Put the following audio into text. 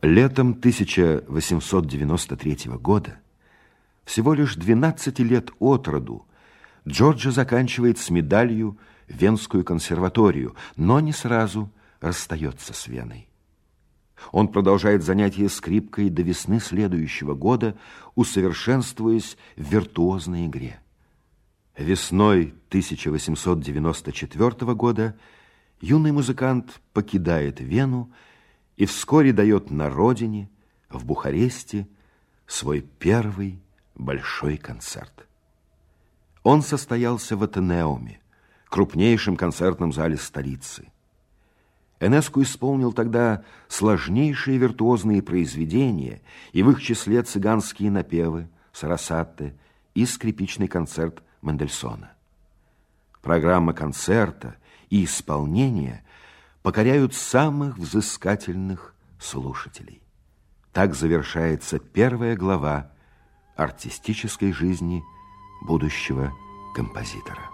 Летом 1893 года, всего лишь 12 лет от роду, Джорджо заканчивает с медалью Венскую консерваторию, но не сразу расстается с Веной. Он продолжает занятия скрипкой до весны следующего года, усовершенствуясь в виртуозной игре. Весной 1894 года юный музыкант покидает Вену и вскоре дает на родине, в Бухаресте, свой первый большой концерт. Он состоялся в Атенеуме, крупнейшем концертном зале столицы. Энеску исполнил тогда сложнейшие виртуозные произведения, и в их числе цыганские напевы Сарасате и скрипичный концерт Мендельсона. Программа концерта и исполнения покоряют самых взыскательных слушателей. Так завершается первая глава артистической жизни будущего композитора.